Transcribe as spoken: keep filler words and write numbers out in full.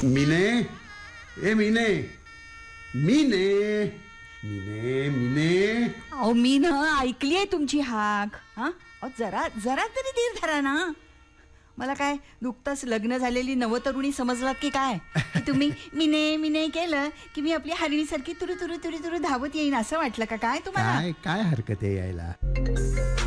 मीने, ए मीने, मीने, मीने, मीने. अहो मी ना ऐकलीये तुमची हाक. हा अहो जरा जरा तरी धीर धरा ना. मला काय नुकतंच लग्न झालेली नवतरुणी समजलात की काय की तुम्ही मिने मिने केलं की मी आपली हरणीसारखी तुरु तुरु तुरु तुरु धावत येईन असं वाटलं का काय तुम्हाला? काय काय हरकत आहे यायला.